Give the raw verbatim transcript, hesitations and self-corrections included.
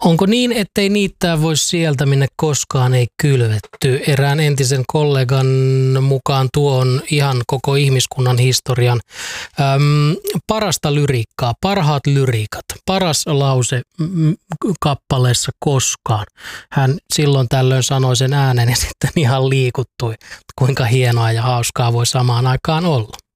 Onko niin, ettei niittää voi sieltä, minne koskaan ei kylvetty? Erään entisen kollegan mukaan tuo on ihan koko ihmiskunnan historian äm, parasta lyriikkaa, parhaat lyriikat, paras lause m- kappaleessa koskaan. Hän silloin tällöin sanoi sen äänen ja sitten ihan liikuttui, kuinka hienoa ja hauskaa voi samaan aikaan olla.